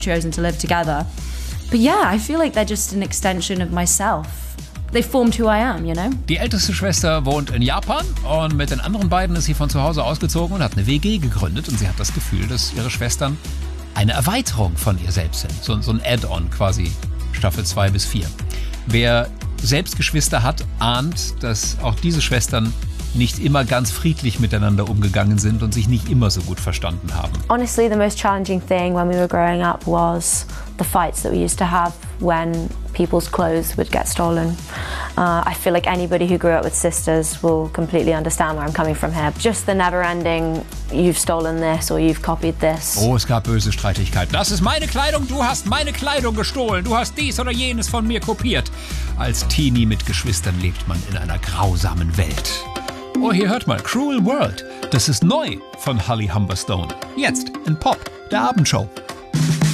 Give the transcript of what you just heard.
chosen to live together. But yeah, I feel like they're just an extension of myself. They formed who I am, you know? Die älteste Schwester wohnt in Japan und mit den anderen beiden ist sie von zu Hause ausgezogen und hat eine WG gegründet. Und sie hat das Gefühl, dass ihre Schwestern eine Erweiterung von ihr selbst sind. So ein Add-on quasi, Staffel 2 bis 4. Wer selbst Geschwister hat, ahnt, dass auch diese Schwestern nicht immer ganz friedlich miteinander umgegangen sind und sich nicht immer so gut verstanden haben. Honestly, the most challenging thing when we were growing up was the fights that we used to have when people's clothes would get stolen. I feel like anybody who grew up with sisters will completely understand where I'm coming from here. Just the never-ending, you've stolen this or you've copied this. Oh, es gab böse Streitigkeiten. Das ist meine Kleidung, du hast meine Kleidung gestohlen, du hast dies oder jenes von mir kopiert. Als Teenie mit Geschwistern lebt man in einer grausamen Welt. Oh, hier hört mal, Cruel World. Das ist neu von Holly Humberstone. Jetzt in Pop, der Abendshow.